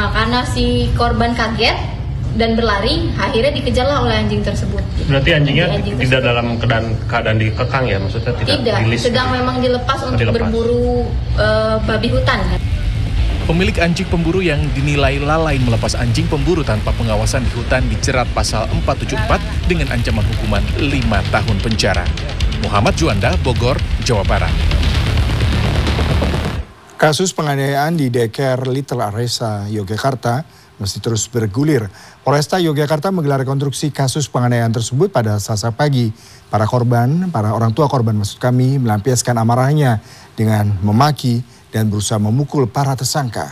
Karena si korban kaget dan berlari, akhirnya dikejarlah oleh anjing tersebut. Berarti anjingnya tidak dalam keadaan dikekang ya, maksudnya tidak sedang memang dilepas untuk berburu babi hutan. Pemilik anjing pemburu yang dinilai lalai melepas anjing pemburu tanpa pengawasan di hutan dijerat pasal 474 dengan ancaman hukuman 5 tahun penjara. Muhammad Juanda, Bogor, Jawa Barat. Kasus penganiayaan di daycare Little Aresa, Yogyakarta masih terus bergulir. Polresta Yogyakarta menggelar rekonstruksi kasus penganiayaan tersebut pada Selasa pagi. Para orang tua korban melampiaskan amarahnya dengan memaki dan berusaha memukul para tersangka.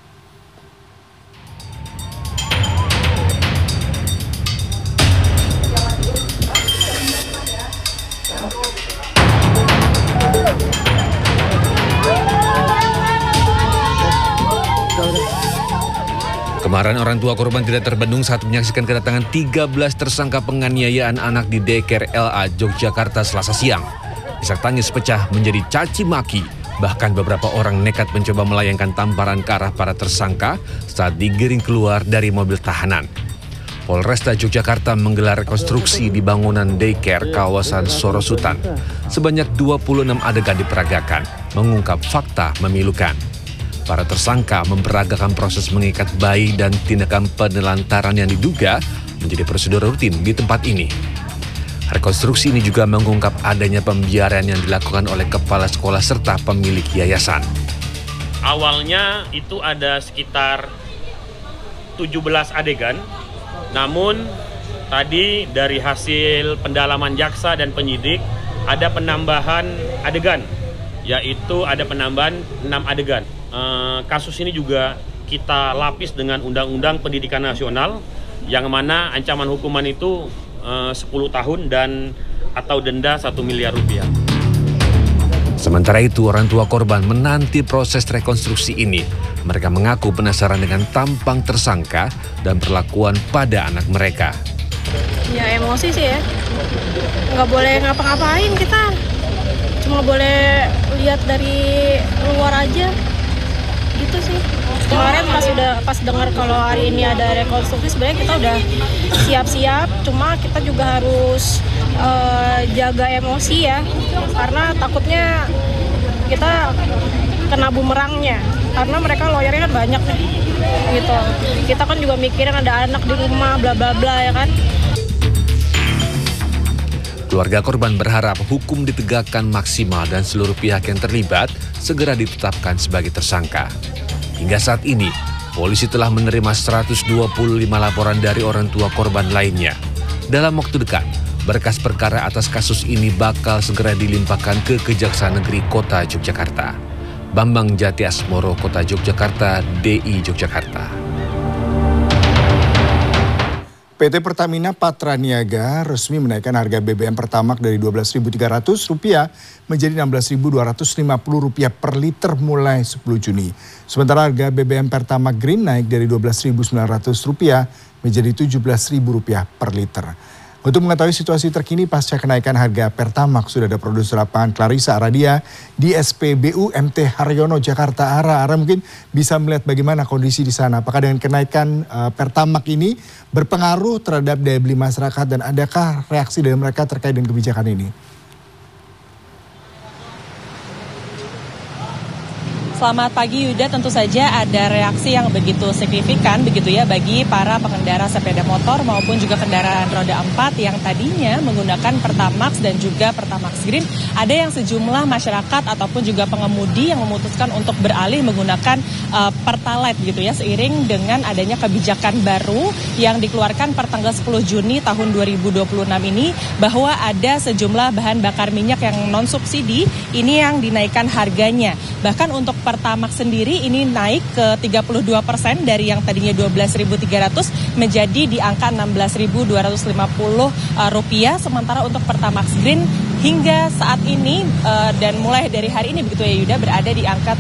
Kemarahan orang tua korban tidak terbendung saat menyaksikan kedatangan 13 tersangka penganiayaan anak di daycare LA Yogyakarta Selasa siang. Isak tangis pecah menjadi caci maki. Bahkan beberapa orang nekat mencoba melayangkan tamparan ke arah para tersangka saat digiring keluar dari mobil tahanan. Polresta Yogyakarta menggelar rekonstruksi di bangunan daycare kawasan Sorosutan. Sebanyak 26 adegan diperagakan, mengungkap fakta memilukan. Para tersangka memperagakan proses mengikat bayi dan tindakan penelantaran yang diduga menjadi prosedur rutin di tempat ini. Rekonstruksi ini juga mengungkap adanya pembiaran yang dilakukan oleh kepala sekolah serta pemilik yayasan. Awalnya itu ada sekitar 17 adegan, namun tadi dari hasil pendalaman jaksa dan penyidik ada penambahan adegan, yaitu ada penambahan 6 adegan. Kasus ini juga kita lapis dengan Undang-Undang Pendidikan Nasional, yang mana ancaman hukuman itu 10 tahun dan atau denda 1 miliar rupiah. Sementara itu, orang tua korban menanti proses rekonstruksi ini. Mereka mengaku penasaran dengan tampang tersangka dan perlakuan pada anak mereka. Ya emosi sih ya, nggak boleh ngapa-ngapain kita, cuma boleh lihat dari luar aja. Gitu sih. Kemarin pas dengar kalau hari ini ada rekonstruksi, sebenarnya kita udah siap-siap, cuma kita juga harus jaga emosi ya, karena takutnya kita kena bumerangnya, karena mereka lawyernya kan banyak nih, gitu. Kita kan juga mikirin ada anak di rumah, bla bla bla ya kan. Keluarga korban berharap hukum ditegakkan maksimal dan seluruh pihak yang terlibat segera ditetapkan sebagai tersangka. Hingga saat ini, polisi telah menerima 125 laporan dari orang tua korban lainnya. Dalam waktu dekat, berkas perkara atas kasus ini bakal segera dilimpahkan ke Kejaksaan Negeri Kota Yogyakarta. Bambang Jati Asmoro, Kota Yogyakarta, DI Yogyakarta. PT Pertamina Patraniaga resmi menaikkan harga BBM Pertamax dari Rp12.300 menjadi Rp16.250 per liter mulai 10 Juni. Sementara harga BBM Pertamax Green naik dari Rp12.900 menjadi Rp17.000 per liter. Untuk mengetahui situasi terkini pasca kenaikan harga Pertamax, sudah ada produser lapangan Clarissa Aradia di SPBU MT Haryono, Jakarta. Ara mungkin bisa melihat bagaimana kondisi di sana. Apakah dengan kenaikan Pertamax ini berpengaruh terhadap daya beli masyarakat dan adakah reaksi dari mereka terkait dengan kebijakan ini? Selamat pagi Yuda, tentu saja ada reaksi yang begitu signifikan begitu ya bagi para pengendara sepeda motor maupun juga kendaraan roda 4 yang tadinya menggunakan Pertamax dan juga Pertamax Green. Ada yang sejumlah masyarakat ataupun juga pengemudi yang memutuskan untuk beralih menggunakan Pertalite gitu ya, seiring dengan adanya kebijakan baru yang dikeluarkan per tanggal 10 Juni tahun 2026 ini, bahwa ada sejumlah bahan bakar minyak yang non subsidi ini yang dinaikkan harganya. Bahkan untuk Pertamax sendiri ini naik ke 32% dari yang tadinya Rp12.300 menjadi di angka Rp16.250. Sementara untuk Pertamax Green hingga saat ini dan mulai dari hari ini begitu ya Yuda, berada di angka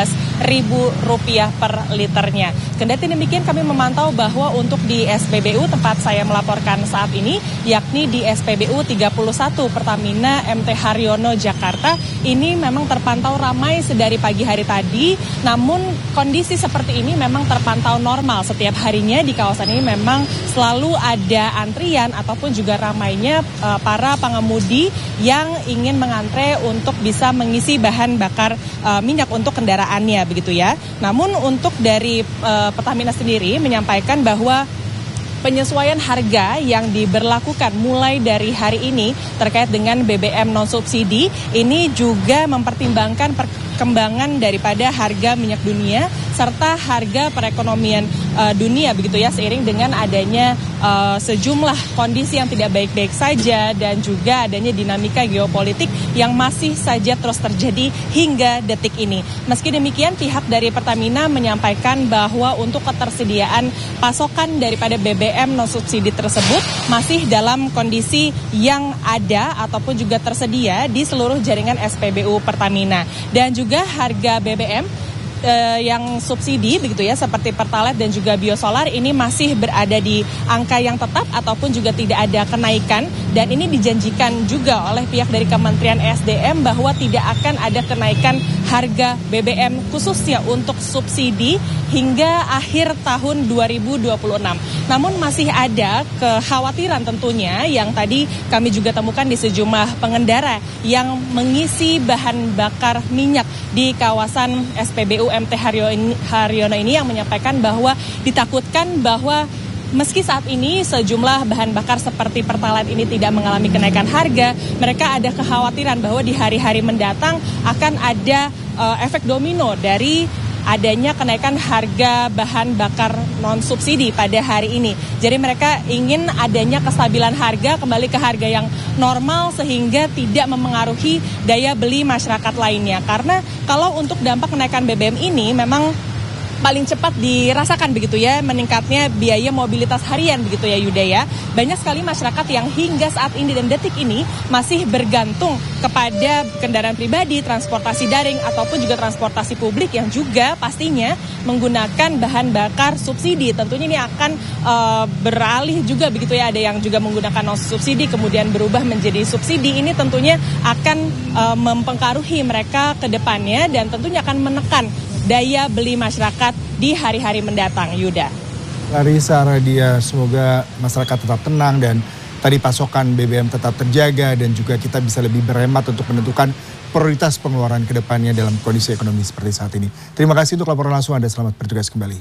Rp17.000 per liternya. Kendati demikian kami memantau bahwa untuk di SPBU tempat saya melaporkan saat ini, yakni di SPBU 31 Pertamina MT Haryono Jakarta, ini memang terpantau ramai sedari pagi hari tadi, namun kondisi seperti ini memang terpantau normal. Setiap harinya di kawasan ini memang selalu ada antrian ataupun juga ramainya para pengemudi yang ingin mengantre untuk bisa mengisi bahan bakar minyak untuk kendaraannya begitu ya. Namun untuk dari Pertamina sendiri menyampaikan bahwa penyesuaian harga yang diberlakukan mulai dari hari ini terkait dengan BBM non subsidi ini juga mempertimbangkan perkembangan daripada harga minyak dunia serta harga perekonomian dunia begitu ya, seiring dengan adanya sejumlah kondisi yang tidak baik-baik saja dan juga adanya dinamika geopolitik yang masih saja terus terjadi hingga detik ini. Meski demikian, pihak dari Pertamina menyampaikan bahwa untuk ketersediaan pasokan daripada BBM non subsidi tersebut masih dalam kondisi yang ada ataupun juga tersedia di seluruh jaringan SPBU Pertamina. Dan juga harga BBM yang subsidi begitu ya, seperti Pertalite dan juga biosolar ini masih berada di angka yang tetap ataupun juga tidak ada kenaikan, dan ini dijanjikan juga oleh pihak dari Kementerian SDM bahwa tidak akan ada kenaikan harga BBM khususnya untuk subsidi hingga akhir tahun 2026. Namun masih ada kekhawatiran tentunya yang tadi kami juga temukan di sejumlah pengendara yang mengisi bahan bakar minyak di kawasan SPBU MT Haryono ini, yang menyampaikan bahwa ditakutkan bahwa meski saat ini sejumlah bahan bakar seperti Pertalite ini tidak mengalami kenaikan harga, mereka ada kekhawatiran bahwa di hari-hari mendatang akan ada efek domino dari adanya kenaikan harga bahan bakar non subsidi pada hari ini. Jadi mereka ingin adanya kestabilan harga kembali ke harga yang normal sehingga tidak memengaruhi daya beli masyarakat lainnya. Karena kalau untuk dampak kenaikan BBM ini memang paling cepat dirasakan begitu ya, meningkatnya biaya mobilitas harian begitu ya Yuda ya. Banyak sekali masyarakat yang hingga saat ini dan detik ini masih bergantung kepada kendaraan pribadi, transportasi daring ataupun juga transportasi publik yang juga pastinya menggunakan bahan bakar subsidi. Tentunya ini akan beralih juga begitu ya, ada yang juga menggunakan non subsidi kemudian berubah menjadi subsidi. Ini tentunya akan mempengaruhi mereka ke depannya dan tentunya akan menekan daya beli masyarakat di hari-hari mendatang, Yuda. Larissa, Radia, semoga masyarakat tetap tenang dan tadi pasokan BBM tetap terjaga dan juga kita bisa lebih berhemat untuk menentukan prioritas pengeluaran ke depannya dalam kondisi ekonomi seperti saat ini. Terima kasih untuk laporan langsung Anda, selamat bertugas kembali.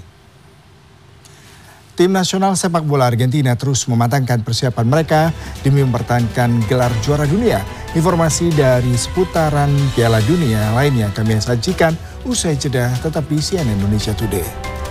Tim nasional sepak bola Argentina terus mematangkan persiapan mereka demi mempertahankan gelar juara dunia. Informasi dari seputaran Piala Dunia lainnya kami sajikan usai jeda, tetap di CNN Indonesia Today.